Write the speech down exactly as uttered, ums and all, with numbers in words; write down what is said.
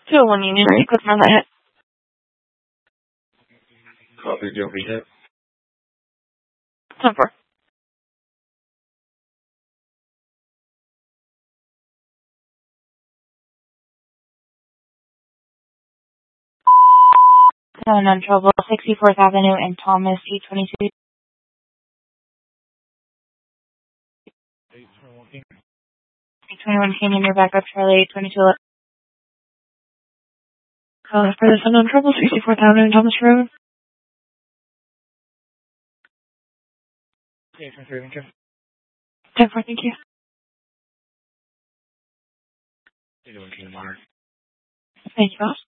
two oh one Union, right? Click on that hit. Copy, do you want me to hit? ten four. Seven on trouble, sixty-fourth Avenue and Thomas, eight twenty-two. eight twenty-one King. eight twenty-one Canyon, you're back up, Charlie, eight twenty-two left. Uh, for the Seven on trouble, sixty-fourth Avenue and Thomas Road. eight twenty-three, thank you. ten four, thank you. eight twenty-one King Monarch. Thank you, boss.